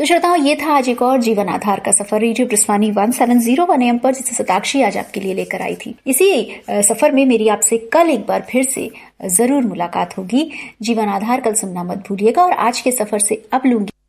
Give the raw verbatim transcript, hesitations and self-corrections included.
तो श्रोताओं, ये था आज एक और जीवन आधार का सफर radio ब्रिस्वानी one seven zero one M पर, जिसे सताक्षी आज आपके लिए लेकर आई थी। इसी सफर में मेरी आपसे कल एक बार फिर से जरूर मुलाकात होगी। जीवन आधार कल सुनना मत भूलिएगा। और आज के सफर से अब लूंगी